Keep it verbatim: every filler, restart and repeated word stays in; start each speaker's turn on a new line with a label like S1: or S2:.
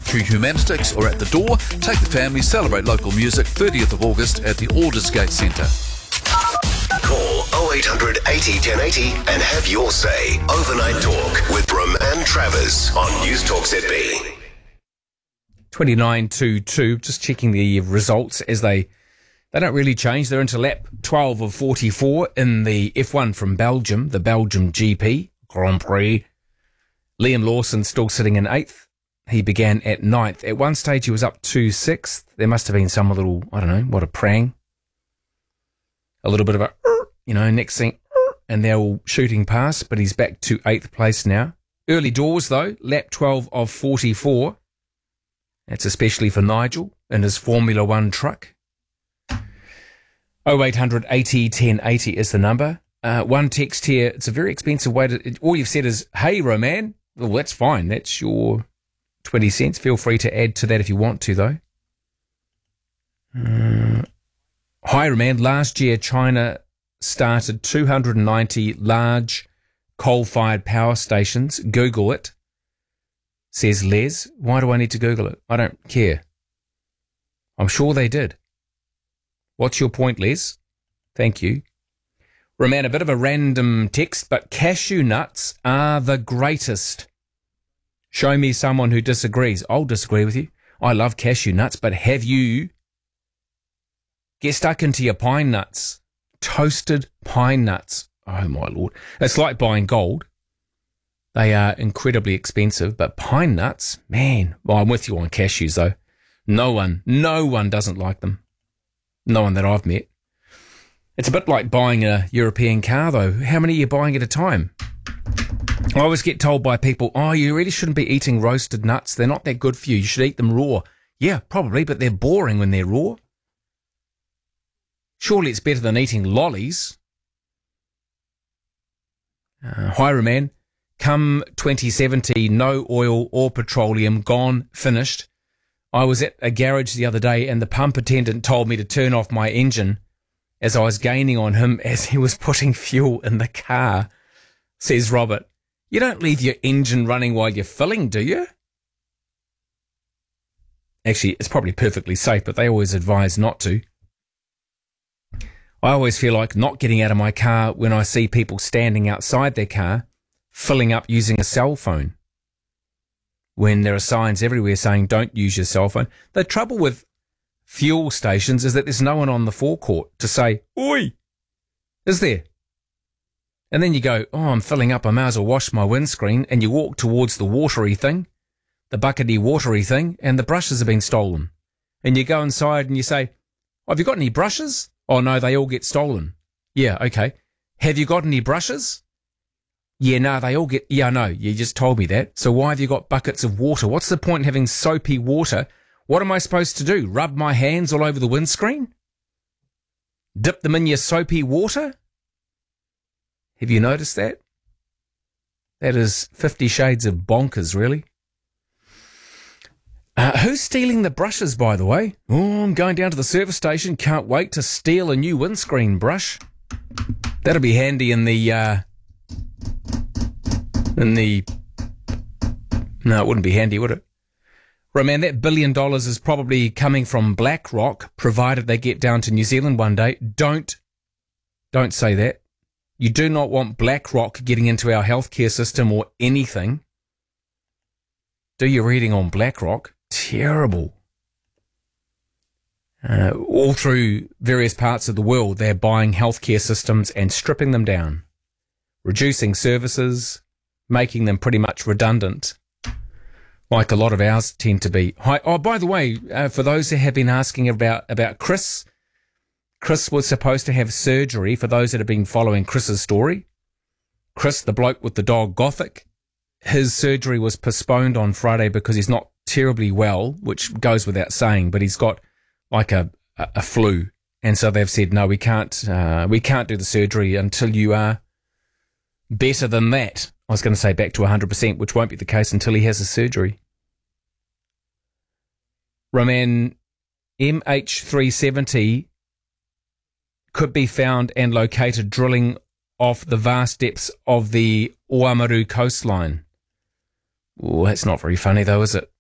S1: True Humanistics or at the door. Take the family, celebrate local music, thirtieth of August at the Aldersgate Centre.
S2: Call oh eight hundred eighty ten eighty and have your say. Overnight Talk with Roman Travers on News Talk Z B.
S3: twenty-nine to two, just checking the results as they they don't really change. They're into lap twelve of forty-four in the F one from Belgium, the Belgium G P Grand Prix. Liam Lawson still sitting in eighth. He began at ninth. At one stage he was up to sixth. There must have been some little, I don't know, what a prang. A little bit of a, you know, next thing, and they're all shooting past, but he's back to eighth place now. Early doors though, lap twelve of forty-four. That's especially for Nigel in his Formula One truck. oh eight hundred eighty ten eighty is the number. Uh, one text here, it's a very expensive way to... All you've said is, hey, Roman. Well, that's fine. That's your twenty cents. Feel free to add to that if you want to, though. Uh, hi, Roman. Last year, China started two hundred ninety large coal-fired power stations. Google it. Says Les. Why do I need to Google it? I don't care. I'm sure they did. What's your point, Les? Thank you. Roman, a bit of a random text, but cashew nuts are the greatest. Show me someone who disagrees. I'll disagree with you. I love cashew nuts, but have you get stuck into your pine nuts? Toasted pine nuts. Oh, my Lord. It's like buying gold. They are incredibly expensive, but pine nuts, man. Well, I'm with you on cashews, though. No one, no one doesn't like them. No one that I've met. It's a bit like buying a European car, though. How many are you buying at a time? I always get told by people, oh, you really shouldn't be eating roasted nuts. They're not that good for you. You should eat them raw. Yeah, probably, but they're boring when they're raw. Surely it's better than eating lollies. Uh, hi, Roman. Come twenty seventy, no oil or petroleum, gone, finished. I was at a garage the other day and the pump attendant told me to turn off my engine as I was gaining on him as he was putting fuel in the car. Says Robert, you don't leave your engine running while you're filling, do you? Actually, it's probably perfectly safe, but they always advise not to. I always feel like not getting out of my car when I see people standing outside their car filling up using a cell phone, when there are signs everywhere saying don't use your cell phone. The trouble with fuel stations is that there's no one on the forecourt to say, oi, is there? And then you go, oh, I'm filling up, I may as well wash my windscreen, and you walk towards the watery thing, the buckety watery thing, and the brushes have been stolen. And you go inside and you say, oh, have you got any brushes? Oh, no, they all get stolen. Yeah, okay. Have you got any brushes? Yeah, no, they all get... Yeah, no, you just told me that. So why have you got buckets of water? What's the point in having soapy water? What am I supposed to do? Rub my hands all over the windscreen? Dip them in your soapy water? Have you noticed that? That is Fifty Shades of bonkers, really. Uh, who's stealing the brushes, by the way? Oh, I'm going down to the service station. Can't wait to steal a new windscreen brush. That'll be handy in the... Uh, In the... No, it wouldn't be handy, would it? Roman, that billion dollars is probably coming from BlackRock, provided they get down to New Zealand one day. Don't, don't say that. You do not want BlackRock getting into our healthcare system or anything. Do your reading on BlackRock. Terrible. Uh, all through various parts of the world, they're buying healthcare systems and stripping them down, reducing services, making them pretty much redundant, like a lot of ours tend to be. Hi, oh, by the way, uh, for those that have been asking about, about Chris, Chris was supposed to have surgery. For those that have been following Chris's story, Chris, the bloke with the dog Gothic, his surgery was postponed on Friday because he's not terribly well, which goes without saying, but he's got like a, a, a flu. And so they've said, no, we can't, uh, we can't do the surgery until you are better than that. I was going to say back to one hundred percent, which won't be the case until he has a surgery. Roman, M H three seventy could be found and located drilling off the vast depths of the Oamaru coastline. Oh, that's not very funny though, is it?